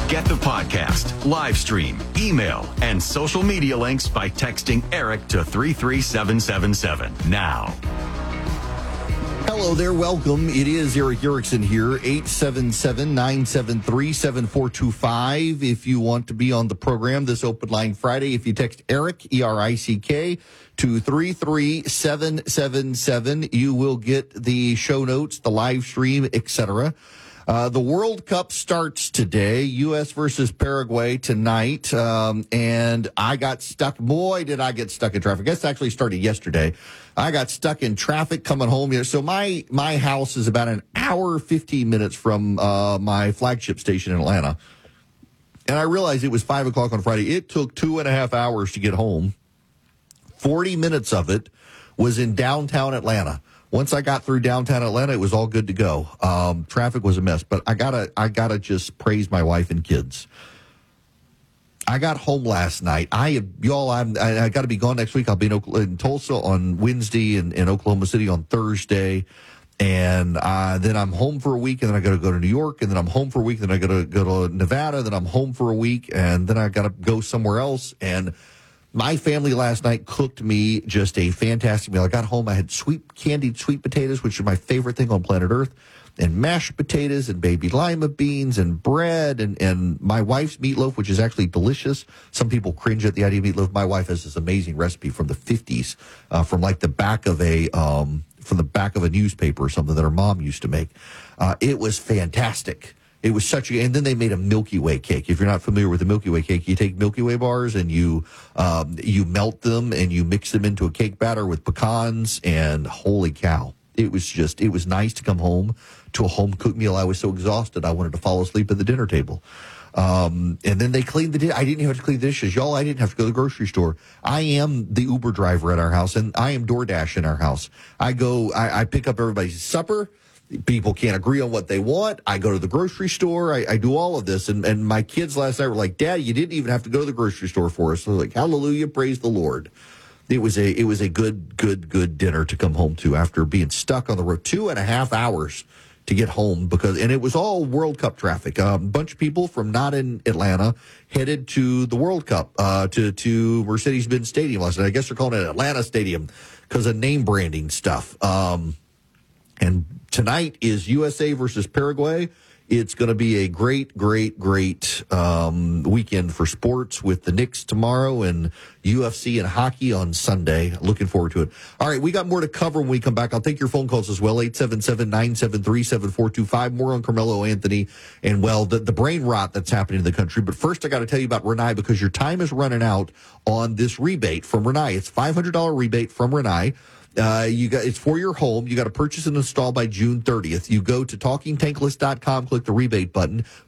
Get the podcast, live stream, email, and social media links by texting Eric to 33777 now. Hello there. Welcome. It is Eric Erickson here, 877-973-7425. If you want to be on the program this Open Line Friday, if you text Eric, E-R-I-C-K, to 33777, you will get the show notes, the live stream, etc. The World Cup starts today, U.S. versus Paraguay tonight, and I got stuck. Boy, did I get stuck in traffic. I guess it actually started yesterday. I got stuck in traffic coming home here. So my house is about an hour, 15 minutes from my flagship station in Atlanta. And I realized it was 5 o'clock on Friday. It took 2.5 hours to get home. 40 minutes of it was in downtown Atlanta. Once I got through downtown Atlanta, it was all good to go. Traffic was a mess, but I gotta just praise my wife and kids. I got home last night. I got to be gone next week. I'll be in Tulsa on Wednesday and in Oklahoma City on Thursday. And then I'm home for a week, and then I got to go to New York, and then I'm home for a week, then I got to go to Nevada, then I'm home for a week, and then I got to go somewhere else. And my family last night cooked me just a fantastic meal. I got home, I had candied sweet potatoes, which is my favorite thing on planet Earth, and mashed potatoes and baby lima beans and bread and my wife's meatloaf, which is actually delicious. Some people cringe at the idea of meatloaf. My wife has this amazing recipe from the 50s, from like the back of a newspaper or something that her mom used to make. It was fantastic. It was and then they made a Milky Way cake. If you're not familiar with the Milky Way cake, you take Milky Way bars and you melt them and you mix them into a cake batter with pecans, and holy cow. It was nice to come home to a home-cooked meal. I was so exhausted, I wanted to fall asleep at the dinner table. And then they cleaned I didn't even have to clean the dishes. Y'all, I didn't have to go to the grocery store. I am the Uber driver at our house, and I am DoorDash in our house. I pick up everybody's supper. People can't agree on what they want. I go to the grocery store. I do all of this. And my kids last night were like, Dad, you didn't even have to go to the grocery store for us. So like, hallelujah, praise the Lord. It was a good dinner to come home to after being stuck on the road 2.5 hours to get home and it was all World Cup traffic. A bunch of people from not in Atlanta headed to the World Cup, to Mercedes-Benz Stadium last night. I guess they're calling it Atlanta Stadium because of name branding stuff. And tonight is USA versus Paraguay. It's going to be a great weekend for sports with the Knicks tomorrow and UFC and hockey on Sunday. Looking forward to it. All right, we got more to cover when we come back. I'll take your phone calls as well, 877-973-7425. More on Carmelo Anthony and, well, the brain rot that's happening in the country. But first, I got to tell you about Rinnai because your time is running out on this rebate from Rinnai. It's $500 rebate from Rinnai. It's for your home. You got to purchase and install by June 30th. You go to TalkingTankless.com, click the rebate button,